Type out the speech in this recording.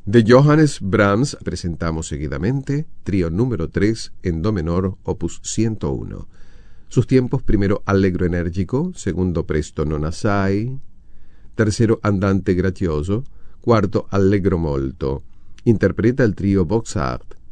De Johannes Brahms presentamos seguidamente Trío número 3 en Do menor, opus 101. Sus tiempos: primero allegro enérgico, segundo presto non assai, tercero andante grazioso, cuarto allegro molto. Interpreta el trío Boxart.